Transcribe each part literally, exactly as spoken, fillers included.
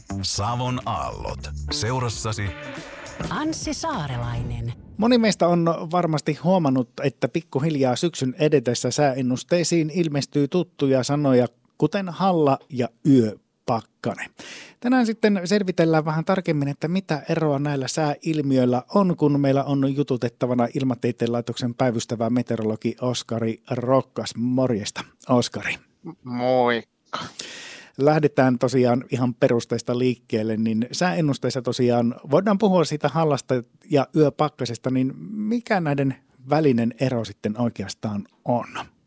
Savon aallot. Seurassasi Anssi Saarelainen. Moni meistä on varmasti huomannut, että pikkuhiljaa syksyn edetessä sääennusteisiin ilmestyy tuttuja sanoja, kuten halla ja yöpakkane. Tänään sitten selvitellään vähän tarkemmin, että mitä eroa näillä sääilmiöillä on, kun meillä on jututettavana Ilmatieteen laitoksen päivystävä meteorologi Oskari Rokkas. Morjesta, Oskari. Moikka. Lähdetään tosiaan ihan perusteista liikkeelle, niin sääennusteissa tosiaan voidaan puhua siitä hallasta ja yöpakkasesta, niin mikä näiden välinen ero sitten oikeastaan on?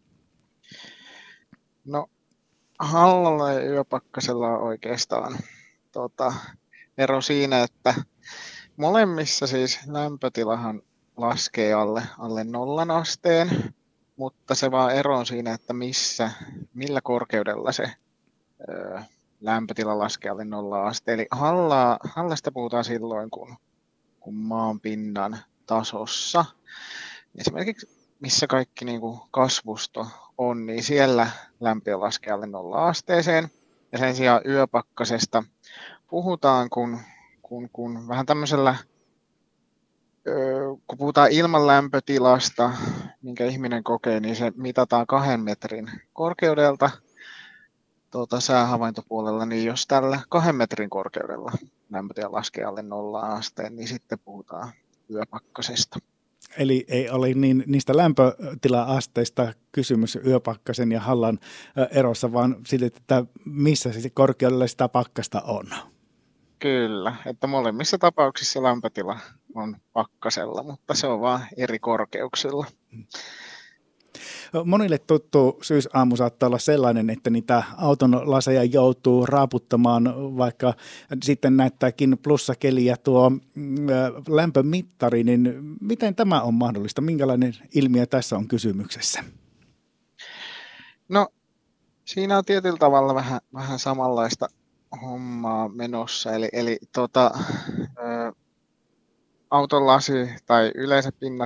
No hallalla ja yöpakkasella on oikeastaan tota, ero siinä, että molemmissa siis lämpötilahan laskee alle, alle nollan asteen, mutta se vaan ero on siinä, että missä, millä korkeudella se ö, lämpötila laskee alle nolla asteen. Eli halla, hallasta puhutaan silloin, kun, kun maan pinnan tasossa, esimerkiksi missä kaikki niin kuin kasvusto on, niin siellä lämpö laskee alle nolla asteeseen. Ja sen sijaan yöpakkasesta puhutaan, kun, kun, kun vähän tämmöisellä, kun puhutaan ilman lämpötilasta, minkä ihminen kokee, niin se mitataan kahden metrin korkeudelta tuota, säähavaintopuolella, niin jos tällä kahden metrin korkeudella lämpötila laskee alle nolla asteen, niin sitten puhutaan yöpakkasesta. Eli ei ole niin niistä lämpötila-asteista kysymys yöpakkasen ja hallan erossa, vaan siitä, että missä se korkeudella sitä pakkasta on. Kyllä, että molemmissa tapauksissa lämpötila on pakkasella, mutta se on vaan eri korkeuksilla. Monille tuttu syysaamu saattaa olla sellainen, että niitä auton laseja joutuu raaputtamaan, vaikka sitten näyttääkin plussakeliä tuo lämpömittari, niin miten tämä on mahdollista? Minkälainen ilmiö tässä on kysymyksessä? No, siinä on tietyllä tavalla vähän, vähän samanlaista hommaa menossa, eli, eli tota, ä, auton lasi tai yleensä pinnat